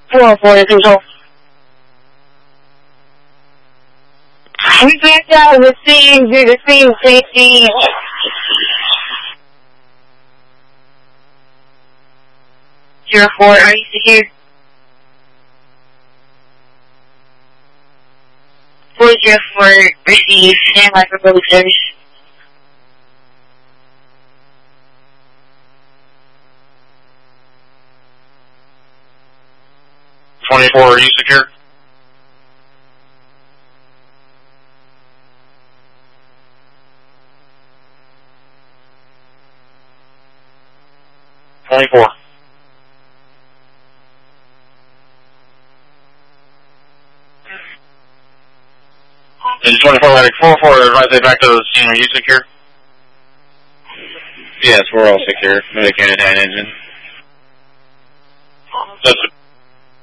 404 to control. We backed out of the scene due to scene safety. 04, are you secure? 404, receive, stand by for public service. 24, are you secure? Is 24 landing 44, advise they back to the scene, are you secure? Yes, we're all secure. Medic and engine.